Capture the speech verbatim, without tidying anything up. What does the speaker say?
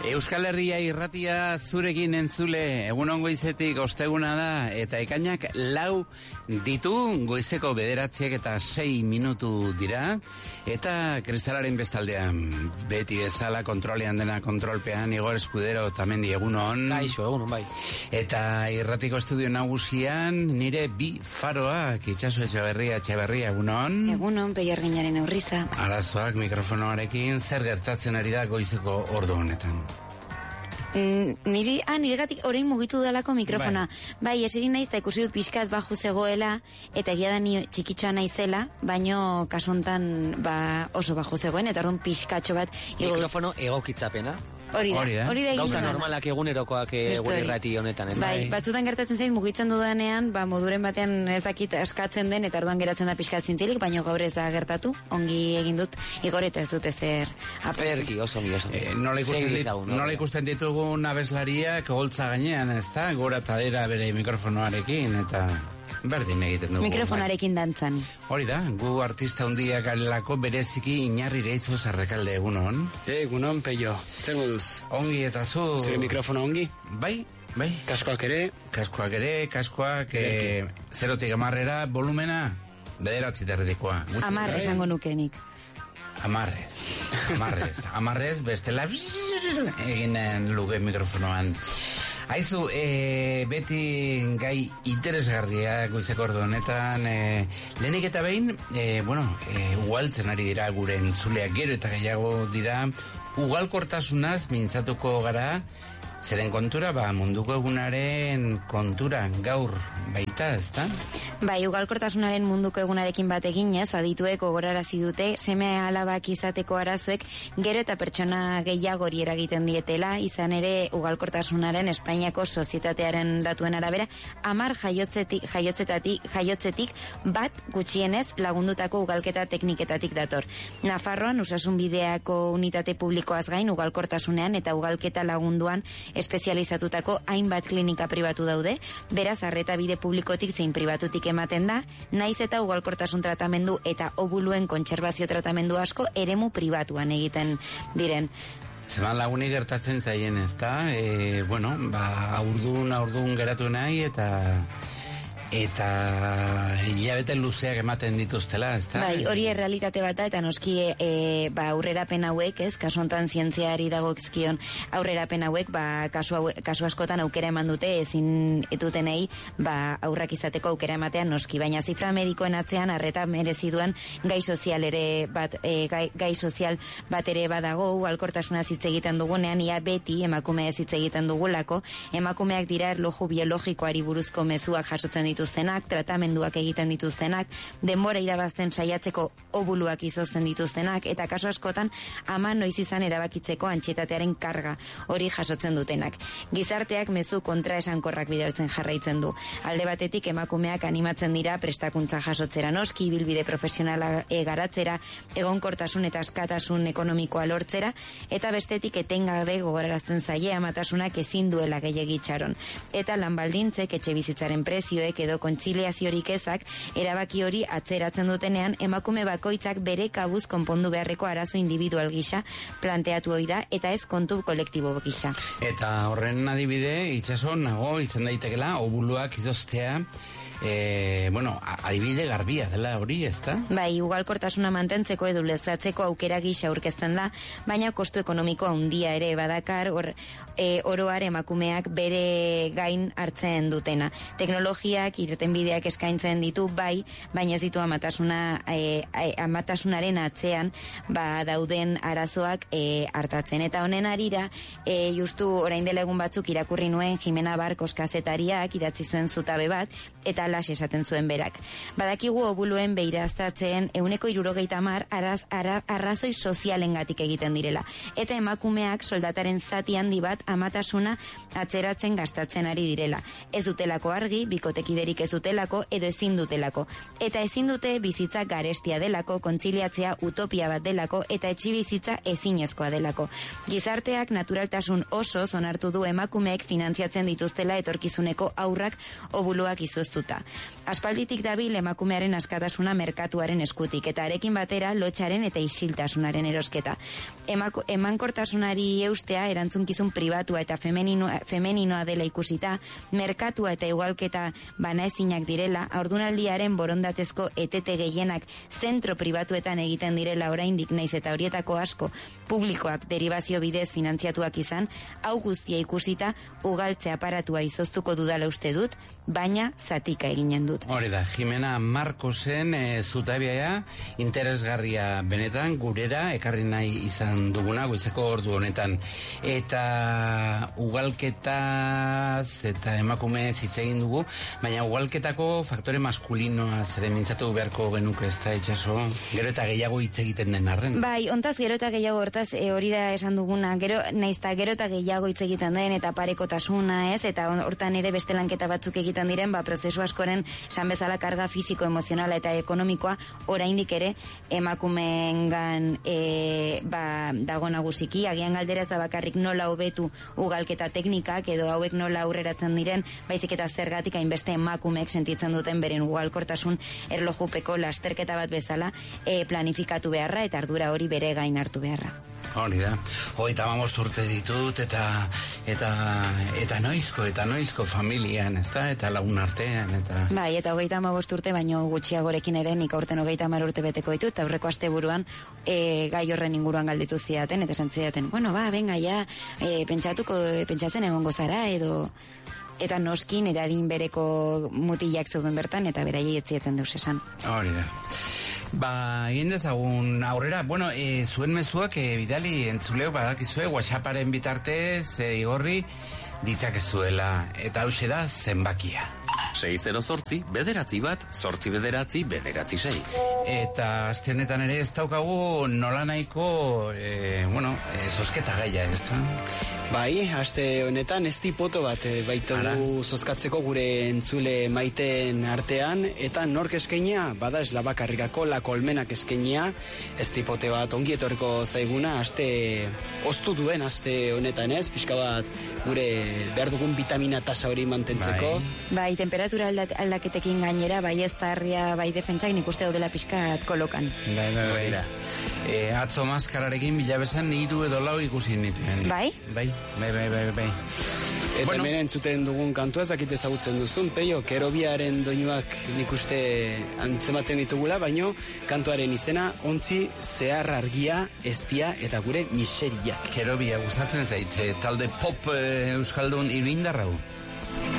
Euskal Herria irratia zurekin entzule, egunon goizetik osteguna da, eta ekainak lau ditu, goizeko bederatziak eta sei minutu dira, eta kristalaren bestaldean, beti bezala kontrolean dena kontrolpean, Igor Escudero tamendi egunon. Kaixo, egunon, bai. Eta irratiko estudio nagusian, nire bi faroak, Itxaso Etxeberria, Etxeberria, egunon. Egunon, Peierginaren Urriza. Arazoak mikrofonoarekin, zer gertatzen ari da goizeko ordu honetan? Niri, ah, niregatik orain mugitu dalako mikrofona. Bai, bai eseri naiz, eta ikusi dut pixkat baju zegoela, eta egia da ni txikitxoa naizela, baino kasu hontan ba, oso baju zegoen, eta orduan pixkatxo bat... Mikrofono egokitzapena. Hori da, hori da egin gauza normalak egunerokoak gure irrati honetan, ez da? Bai, batzutan gertatzen zait mugitzen dudanean, ba, moduren batean ezakit askatzen den, eta orduan geratzen da pixkat zintzilik, baina gaur ez da gertatu, ongi egin dut, Igor eta ez dut ezer aperki, oso mi, oso mi. Eh, nola, ikusten dit, nola ikusten ditugun abeslariak holtza gainean, ez da? Gora eta dera bere mikrofonoarekin, eta... berdin egiten dugu. Mikrofonarekin dantzan. Hori da, gu artista hundia galelako bereziki Inarri Ireitzu Zarrekalde egunon. Egunon, Peio, zer moduz? Ongi eta zu... Zure mikrofono ongi? Bai, bai. Kaskoak ere? Kaskoak ere, kaskoak, e, zerotik amarrera, volumena, bederatzi terdikoa. Amar esango nukenik. Amarrez, amarrez, amarrez, bestela eginen luke mikrofonoan. Aizu, e, beti gai interesgarria goizeko ordu honetan, e, lehenik eta behin, e, bueno, e, ugaltzen ari dira gure entzuleak gero eta gehiago dira, ugalkortasunaz mintzatuko gara, zeren kontura, ba, munduko egunaren kontura gaur baita, ez da? Bai, ugalkortasunaren munduko egunarekin bat eginez, adituek gogorarazi dute, seme alabak izateko arazoek gero eta pertsona gehiagori eragiten dietela, izan ere ugalkortasunaren Espainiako sozietatearen datuen arabera, amar jaiotzetik, jaiotzetik, jaiotzetik bat gutxienez lagundutako ugalketa tekniketatik dator. Nafarroan, osasun bideako unitate publikoaz gain, ugalkortasunean eta ugalketa lagunduan espezializatutako hainbat klinika pribatu daude, beraz arreta bide publikotik zein pribatutik ematen da, naiz eta ugalkortasun tratamendu eta obuluen kontserbazio tratamendu asko eremu pribatuan egiten diren. Zeman lagunik gertatzen zaien, ez da? E, bueno, ba, aurdun, aurdun geratu nahi eta... eta hilabete luzeak ematen dituztela, ez da? Bai, hori errealitate bat da, eta noski e, ba, aurrerapen hauek, ez, kasu hontan zientziari dagozkion aurrerapen hauek, ba, kasu, hau, kasu askotan aukera eman dute, ezin etutenei, ba, aurrak izateko aukera ematean noski, baina zifra medikoen atzean arreta merezi duen gai sozial ere bat, e, gai, gai sozial bat ere badago, ugalkortasunaz hitz egiten dugunean, ia beti emakumeez hitz egiten dugulako, emakumeak dira erloju biologikoari buruzko mezuak jasotzen ditu dituztenak, tratamenduak egiten dituztenak, denbora irabazten saiatzeko obuluak izozten dituztenak, eta kaso askotan ama noiz izan erabakitzeko antsietatearen karga hori jasotzen dutenak. Gizarteak mezu kontraesankorrak bidaltzen jarraitzen du. Alde batetik emakumeak animatzen dira prestakuntza jasotzera noski, bilbide profesionala e, garatzera, egonkortasun eta askatasun ekonomikoa lortzera, eta bestetik etengabe gogorarazten zaie amatasunak ezin duela gehiagitxaron. Eta lanbaldintzek etxe bizitzaren prezioek edo kontziliaziorik ezak erabaki hori atzeratzen dutenean emakume bakoitzak bere kabuz konpondu beharreko arazo individual gisa planteatu hori da eta ez kontu kolektibo gisa. Eta horren adibide, Itxaso, nago izan daitekela obuluak izoztea, E, bueno, adibide garbia dela hori, ez da? Bai, ugalkortasuna mantentzeko edo lezatzeko aukera gisa aurkezten da, baina kostu ekonomiko handia ere badakar, or, e, oroar emakumeak bere gain hartzen dutena. Teknologiak, irtenbideak eskaintzen ditu, bai, baina ez ditu amatasuna, e, amatasunaren atzean, ba, dauden arazoak e, hartatzen. Eta honen arira, e, justu orain dela egun batzuk irakurri nuen Jimena Barkos kazetariak idatzi zuen zutabe bat, eta las esaten zuen berak. Badakigu obuluen beiraztatzen euneko hirurogeita hamar araz, ara, arrazoi sozialengatik egiten direla. Eta emakumeak soldataren zati handi bat amatasuna atzeratzen gastatzen ari direla. Ez dutelako argi, bikotekiderik ez dutelako, edo ezin dutelako. Eta ezin dute bizitza garestia delako, kontziliatzea utopia bat delako, eta etxibizitza ezinezkoa delako. Gizarteak naturaltasun oso onartu du emakumeek finantziatzen dituztela etorkizuneko aurrak obuluak izoztuta. erosketa. Aspalditik dabil emakumearen askatasuna merkatuaren eskutik, eta arekin batera lotxaren eta isiltasunaren erosketa. Emako, emankortasunari eustea erantzunkizun pribatua eta femeninoa, femeninoa dela ikusita, merkatua eta igualketa banaezinak direla, haurdunaldiaren borondatezko etete gehienak zentro pribatuetan egiten direla oraindik naiz eta horietako asko publikoak derivazio bidez finantziatuak izan, hau guztia ikusita ugaltze aparatua izoztuko dudala uste dut, baina zatika eginen dut. Hori da, Jimena Marcosen e, zutabiaia interesgarria benetan gurera ekarri nahi izan duguna goizeko ordu honetan. Eta ugalketaz eta emakume hitz egin dugu, baina ugalketako faktore maskulinoa zere mintzatu beharko genuke ez da itxaso, gero eta gehiago hitz egiten den arren. Bai, ontaz gero eta gehiago hortaz e, hori da esan duguna, gero naizta gero eta gehiago hitz egiten den eta parekotasuna ez, eta hortan ere beste lanketa batzuk egiten diren, ba, prozesu askoren esan bezala karga fisiko, emozionala eta ekonomikoa oraindik ere emakumeengan e, ba, dago nagusiki, agian galdera ez da bakarrik nola hobetu ugalketa teknikak edo hauek nola aurreratzen diren, baizik eta zergatik hainbeste emakumeek sentitzen duten beren ugalkortasun erlojupeko lasterketa bat bezala e, planifikatu beharra eta ardura hori bere gain hartu beharra. Hori da, hogeita hamabost urte ditut eta eta eta noizko, eta noizko familian, ezta, eta lagun artean, eta... Bai, eta hogeita hamabost urte, baino gutxiagorekin ere, nik aurten hogeita hamar urte beteko ditut, eta aurreko asteburuan e, gai horren inguruan galditu zidaten, eta santzidaten, bueno, ba, venga, ja, e, pentsatuko, pentsatzen egongo zara, edo... Eta noskin eradin bereko mutilak zeuden bertan, eta beraiei etzieten deus esan. Hori da. Ba, egin dezagun aurrera, bueno, e, zuen mezuak e, bidali entzuleo badakizue WhatsApparen bitartez e, igorri ditzakezuela, eta hause da zenbakia. sei zero zortzi, bederatzi bat, zortzi bederatzi, bederatzi sei. Eta aste honetan ere ez daukagu nola nahiko, e, bueno, e, zozketa gaia, ez da? Bai, aste honetan ez poto bat e, baitugu zozkatzeko gure entzule maiten artean, eta nork eskainia, bada eslabakarrikako la kolmenak eskainia, ez tipote bat ongi etorriko zaiguna, aste oztu duen aste honetan ez, pixka bat gure behar dugun vitamina tasa hori mantentzeko. Bai, bai temperatura aldat, aldaketekin gainera, bai ez tarria, bai defentsak nik uste daudela pixkat kolokan. Bai, bai, bai. E, atzo maskararekin bilabezan hiru edo lau ikusi nituen. Bai? Bai, bai, bai, bai, bai. Eta bueno, hemen entzuten dugun kantua ezakit ezagutzen duzun, Peio, Kerobiaren doinuak nik uste antzematen ditugula, baino kantuaren izena ontzi zehar argia, eztia eta gure miseriak. Kerobia gustatzen zait, talde pop e, euskaldun iruindarrau.